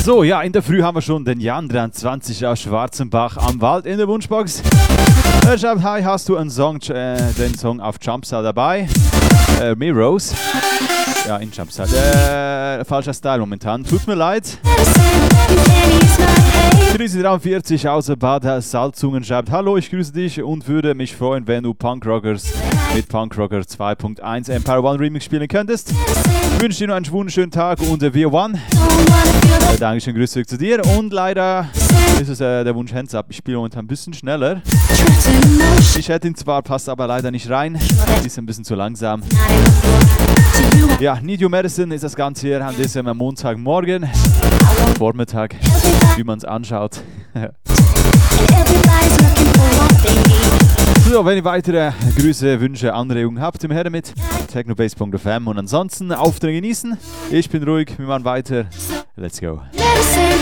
So, ja, in der Früh haben wir schon den Jan 23 aus Schwarzenbach am Wald in der Wunschbox. Er schreibt, hi, hast du einen Song, den Song auf Jumpstyle dabei? Mirrors. Ja, in Jumpstyle. Falscher Style momentan. Tut mir leid. Grüße 43 aus Bad Salzungen schreibt, hallo, ich grüße dich und würde mich freuen, wenn du Punkrockers mit Punkrocker 2.1 Empire One Remix spielen könntest. Ich wünsche dir noch einen wunderschönen Tag und wir One. Dankeschön, Grüße zurück zu dir. Und leider ist es der Wunsch Hands Up. Ich spiele momentan ein bisschen schneller. Ich hätte ihn zwar, passt aber leider nicht rein. Ist ein bisschen zu langsam. Ja, Need You Medicine ist das Ganze hier an diesem Montagmorgen. Vormittag, wie man es anschaut. So, wenn ihr weitere Grüße, Wünsche, Anregungen habt, immer her damit. technobase.fm und ansonsten Auftritt genießen. Ich bin ruhig, wir machen weiter. Let's go.